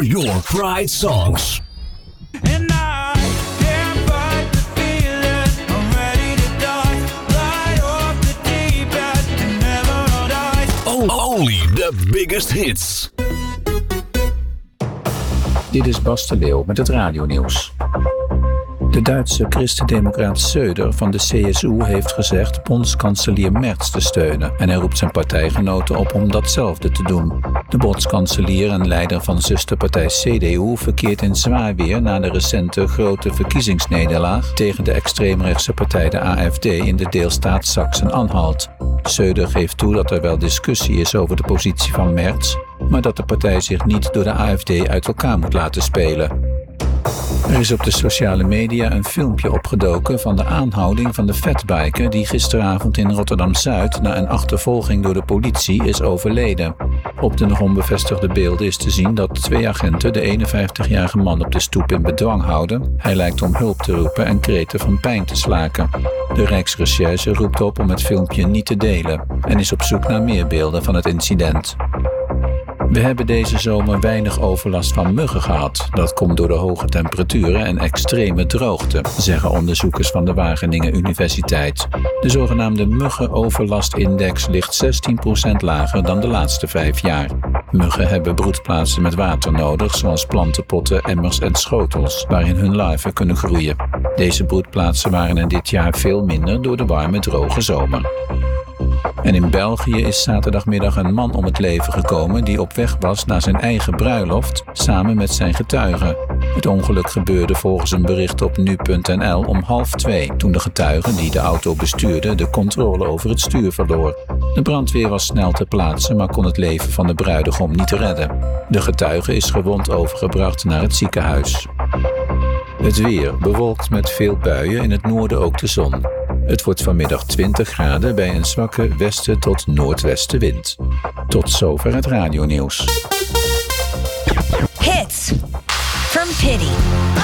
for your pride songs. And I can't fight the feeling. I'm ready to die. Light off the deep end and never die. Only the biggest hits. Dit is Bas de Leeuw met het radionieuws. De Duitse christendemocraat Söder van de CSU heeft gezegd bondskanselier Merz te steunen en hij roept zijn partijgenoten op om datzelfde te doen. De bondskanselier en leider van zusterpartij CDU verkeert in zwaar weer na de recente grote verkiezingsnederlaag tegen de extreemrechtse partij de AfD in de deelstaat Sachsen-Anhalt. Söder geeft toe dat er wel discussie is over de positie van Merz, maar dat de partij zich niet door de AfD uit elkaar moet laten spelen. Er is op de sociale media een filmpje opgedoken van de aanhouding van de fatbiker die gisteravond in Rotterdam-Zuid na een achtervolging door de politie is overleden. Op de nog onbevestigde beelden is te zien dat 2 agenten de 51-jarige man op de stoep in bedwang houden. Hij lijkt om hulp te roepen en kreten van pijn te slaken. De Rijksrecherche roept op om het filmpje niet te delen en is op zoek naar meer beelden van het incident. We hebben deze zomer weinig overlast van muggen gehad. Dat komt door de hoge temperaturen en extreme droogte, zeggen onderzoekers van de Wageningen Universiteit. De zogenaamde muggenoverlastindex ligt 16% lager dan de laatste 5 jaar. Muggen hebben broedplaatsen met water nodig, zoals plantenpotten, emmers en schotels, waarin hun larven kunnen groeien. Deze broedplaatsen waren er dit jaar veel minder door de warme, droge zomer. En in België is zaterdagmiddag een man om het leven gekomen die op weg was naar zijn eigen bruiloft samen met zijn getuige. Het ongeluk gebeurde volgens een bericht op nu.nl om 1:30, toen de getuige die de auto bestuurde de controle over het stuur verloor. De brandweer was snel ter plaatse, maar kon het leven van de bruidegom niet redden. De getuige is gewond overgebracht naar het ziekenhuis. Het weer bewolkt met veel buien, in het noorden ook de zon. Het wordt vanmiddag 20 graden bij een zwakke westen tot noordwestenwind. Tot zover het radionieuws. Hits from Pity.